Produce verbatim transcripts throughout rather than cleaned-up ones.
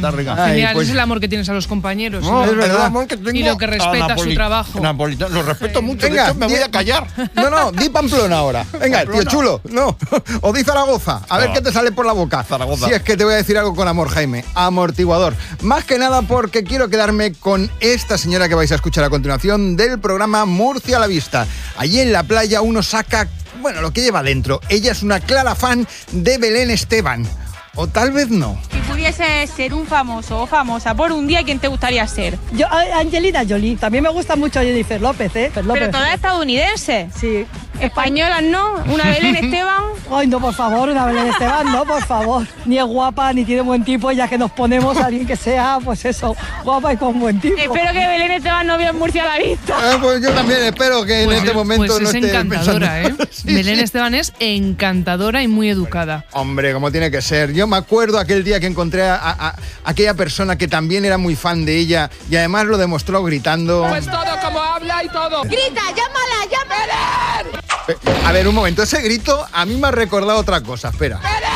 tal, Rica? Genial, Ay, pues, es el amor que tienes a los compañeros. No, ¿no? es verdad. El amor que tengo Y lo que respeta a su Napoli- trabajo. Napolitano, lo respeto mucho, Venga, de hecho me voy di- a callar. No, no, di Pamplona ahora. Venga, Pamplona. tío chulo, no. O di Zaragoza. A ver No. qué te sale por la boca. Zaragoza. Si es que te voy a decir algo con amor, Jaime. Amortiguador. Más que nada porque quiero quedarme con esta señora que vais a escuchar a continuación del programa Murcia a la Vista. Allí en la playa uno saca, bueno, lo que lleva dentro. Ella es una clara fan de Belén Esteban. O tal vez no. Si pudiese ser un famoso o famosa por un día, ¿quién te gustaría ser? Yo, a- Angelina Jolie. También me gusta mucho Jennifer López, ¿eh? Jennifer López. Pero toda estadounidense. Sí. Españolas, ¿no? Una Belén Esteban. Ay, no, por favor, una Belén Esteban, no, por favor. Ni es guapa, ni tiene buen tipo, ya que nos ponemos a alguien que sea, pues eso, guapa y con buen tipo. Espero que Belén Esteban no vea en Murcia a la vista. Eh, pues yo también espero que Pues, en este momento pues no es esté encantadora, pensando. ¿eh? Sí, Belén sí. Esteban es encantadora y muy educada. Hombre, como tiene que ser. Yo me acuerdo aquel día que encontré a, a- a aquella persona que también era muy fan de ella y además lo demostró gritando. Pues todo como habla y todo. Grita, llámala, llámala. Eh, A ver, un momento, ese grito a mí me ha recordado otra cosa, espera.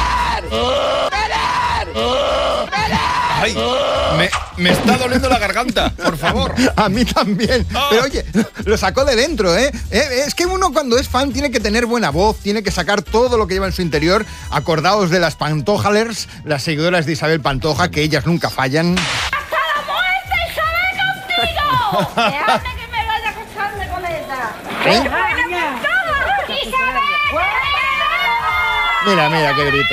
Ay, me, me está doliendo la garganta, por favor. A mí también. Ah. Pero oye, lo sacó de dentro, ¿eh? Eh, Es que uno cuando es fan tiene que tener buena voz, tiene que sacar todo lo que lleva en su interior. Acordaos de las Pantojalers, las seguidoras de Isabel Pantoja, que ellas nunca fallan. ¡Hasta la muerte, Isabel, contigo! Déjame que me vaya a acostarme con ella. ¿Eh? ¡Isabel! Mira, mira qué grito.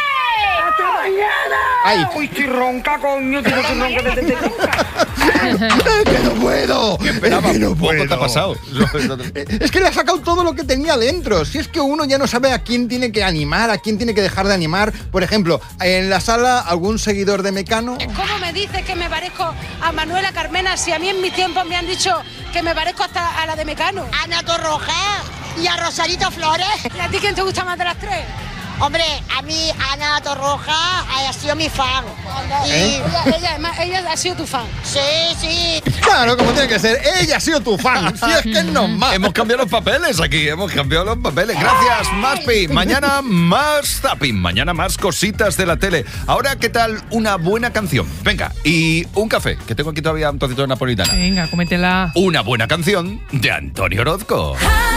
¡Ay! Uy, estoy ronca, coño, tío, estoy ronca, estoy ronca. ¡Es que no puedo! Esperaba, Es que no poco puedo. te ha pasado. Es que le ha sacado todo lo que tenía dentro. Si es que uno ya no sabe a quién tiene que animar, a quién tiene que dejar de animar. Por ejemplo, en la sala, algún seguidor de Mecano. ¿Cómo me dices que me parezco a Manuela Carmena si a mí en mis tiempos me han dicho que me parezco hasta a la de Mecano? Ana Torroja y a Rosarito Flores. ¿Y a ti quién te gusta más de las tres? Hombre, a mí Ana Torroja ha sido mi fan. Y ¿Eh? Ella, ella, además, ella ha sido tu fan. sí, sí. Claro, como tiene que ser. Ella ha sido tu fan. Si es que no más. Hemos cambiado los papeles aquí, hemos cambiado los papeles. Gracias, Maspi. Mañana más zapping, mañana más cositas de la tele. Ahora, ¿qué tal una buena canción? Venga, y un café, que tengo aquí todavía un trocito de napolitana. Venga, cómetela. Una buena canción de Antonio Orozco.